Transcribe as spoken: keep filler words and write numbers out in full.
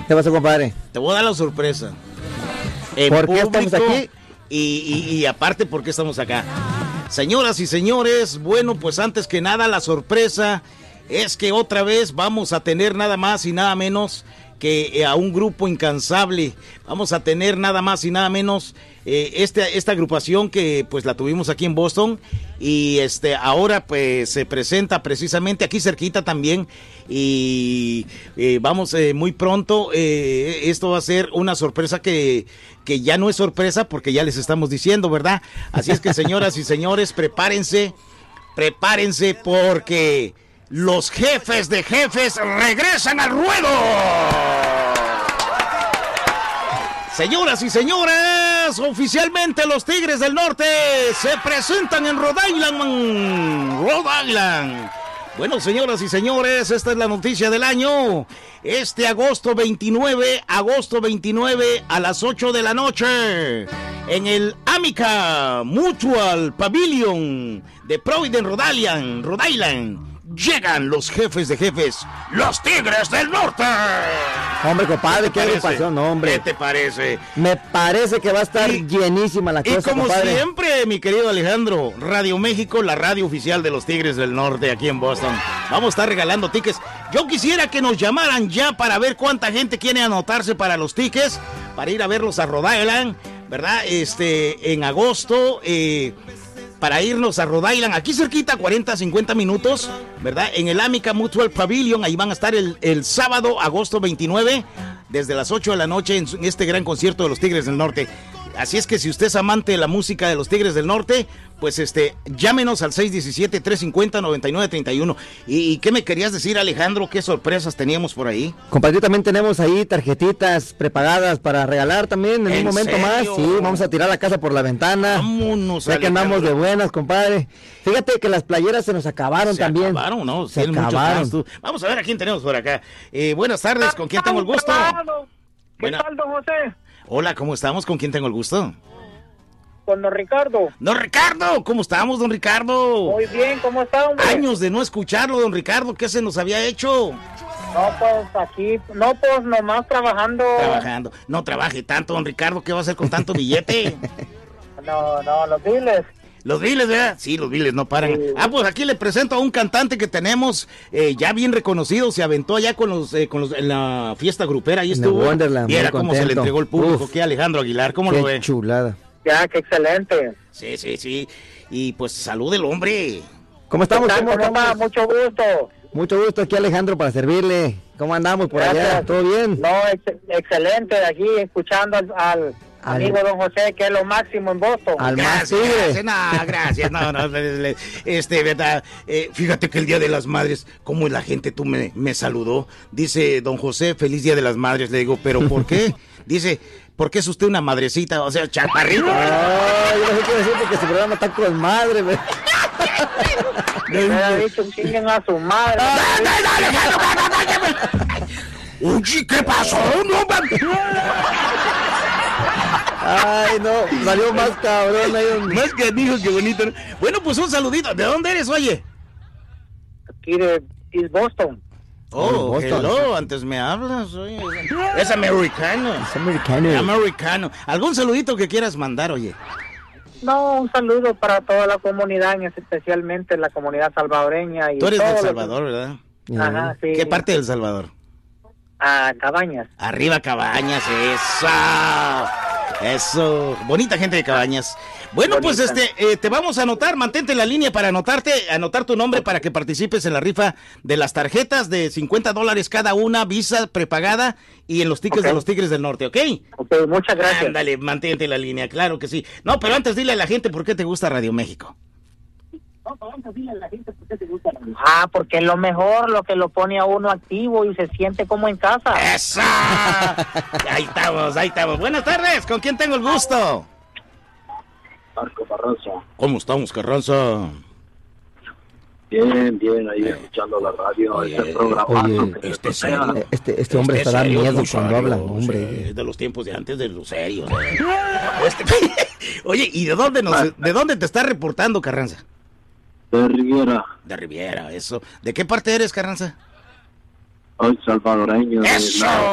¿Qué pasa, compadre? Te voy a dar la sorpresa. En ¿Por qué público, estamos aquí? Y, y, y aparte, ¿por qué estamos acá? Señoras y señores, bueno, pues antes que nada, la sorpresa es que otra vez vamos a tener nada más y nada menos que a un grupo incansable. Vamos a tener nada más y nada menos eh, este, esta agrupación que pues la tuvimos aquí en Boston y este ahora pues se presenta precisamente aquí cerquita también y eh, vamos eh, muy pronto. Eh, esto va a ser una sorpresa que, que ya no es sorpresa porque ya les estamos diciendo, ¿verdad? Así es que señoras y señores, prepárense, prepárense porque los jefes de jefes regresan al ruedo. Señoras y señores, oficialmente los Tigres del Norte se presentan en Rhode Island, Rhode Island. Bueno, señoras y señores, esta es la noticia del año. Este agosto veintinueve, agosto veintinueve a las ocho de la noche, en el Amica Mutual Pavilion de Providence, Rhode Island, Rhode Island. Llegan los jefes de jefes, los Tigres del Norte. Hombre, compadre, qué agrupación, hombre. ¿Qué te parece? Me parece que va a estar y, llenísima la cosa, Y como compadre. siempre, mi querido Alejandro, Radio México, la radio oficial de los Tigres del Norte aquí en Boston. Vamos a estar regalando tickets. Yo quisiera que nos llamaran ya para ver cuánta gente quiere anotarse para los tickets, para ir a verlos a Rhode Island, ¿verdad? Este, en agosto, eh... para irnos a Rhode Island, aquí cerquita, cuarenta, cincuenta minutos, ¿verdad? En el Amica Mutual Pavilion, ahí van a estar el, el sábado, agosto veintinueve, desde las ocho de la noche en este gran concierto de los Tigres del Norte. Así es que si usted es amante de la música de los Tigres del Norte, pues este, llámenos al seis uno siete, tres cinco cero, nueve nueve tres uno. ¿Y, ¿Y qué me querías decir, Alejandro? ¿Qué sorpresas teníamos por ahí? Compadre, también tenemos ahí tarjetitas prepagadas para regalar también en, en un momento serio? más. Sí, vamos a tirar la casa por la ventana. Vámonos, ya que andamos de buenas, compadre. Fíjate que las playeras se nos acabaron se también. Se acabaron, ¿no? Se acabaron. Muchos Vamos a ver a quién tenemos por acá. Eh, buenas tardes, ¿con quién tengo el gusto? ¿Qué Buena... tal, don José? Hola, ¿cómo estamos? ¿Con quién tengo el gusto? Con don Ricardo. Don Ricardo, ¿cómo estamos, don Ricardo? Muy bien, ¿cómo está, hombre? Años de no escucharlo, don Ricardo, ¿qué se nos había hecho? No, pues aquí, no, pues nomás trabajando. Trabajando. No trabaje tanto, don Ricardo, ¿qué va a hacer con tanto billete? No, no, los biles. Los biles, ¿verdad? Sí, los biles no paran. Sí. Ah, pues aquí le presento a un cantante que tenemos eh, ya bien reconocido. Se aventó allá con los, eh, con los en la fiesta grupera. Ahí estuvo. Wonderland, y era como contento. se le entregó el público. Uf, ¿Qué, Alejandro Aguilar? ¿Cómo lo ve? Qué chulada. Ya, qué excelente. Sí, sí, sí. Y pues salud el hombre. ¿Cómo estamos? ¿Cómo estamos? Mucho gusto. Mucho gusto aquí, Alejandro, para servirle. ¿Cómo andamos por Gracias. allá? ¿Todo bien? No, ex excelente. Aquí escuchando al... al... Amigo don José, que es lo máximo en Boston. Al gracias, gracias, no, gracias, no, no, este, verdad, eh, fíjate que el Día de las Madres, cómo la gente, tú me, me saludó, dice don José, feliz Día de las Madres, le digo, ¿pero por qué? Dice, porque es usted una madrecita, o sea, chaparrito. Ay, yo no sé qué decir porque su programa está con madre, me... Me hubiera dicho, chinguen a su madre. Uy, ¿qué pasó? No, Ay, no, salió más cabrón ahí donde... Más que dijo, qué bonito. Bueno, pues un saludito. ¿De dónde eres, oye? Aquí de East Boston. Oh, Boston. Hello, antes me hablas, oye. Es americano. Es americano. Americano. ¿Algún saludito que quieras mandar, oye? No, un saludo para toda la comunidad, especialmente la comunidad salvadoreña. Y Tú eres del que... Salvador, ¿verdad? Ajá, sí. ¿Qué parte del Salvador? A Cabañas. Arriba Cabañas, esa. Eso, bonita gente de Cabañas. Bueno, bonita. Pues este, eh, te vamos a anotar, mantente en la línea para anotarte, anotar tu nombre para que participes en la rifa de las tarjetas de cincuenta dólares cada una, Visa prepagada y en los tickets okay. de los Tigres del Norte, ¿ok? Ok, muchas gracias. Ándale, mantente en la línea, claro que sí. No, pero antes dile a la gente por qué te gusta Radio México. No, pero antes dile a la gente por qué te gusta Radio México. Ah, porque es lo mejor, lo que lo pone a uno activo y se siente como en casa. ¡Esa! Ahí estamos, ahí estamos. Buenas tardes, ¿con quién tengo el gusto? Marco Carranza. ¿Cómo estamos, Carranza? Bien, bien, ahí escuchando la radio, oye, este programa. Oye, este, este, este hombre este está da miedo cuando serio, habla, hombre. Sí, de los tiempos de antes, de los serios. ¿Eh? Este, oye, ¿y de dónde, nos, de dónde te está reportando, Carranza? De Riviera. De Riviera, eso. ¿De qué parte eres, Carranza? Soy salvadoreño. ¡Eso! De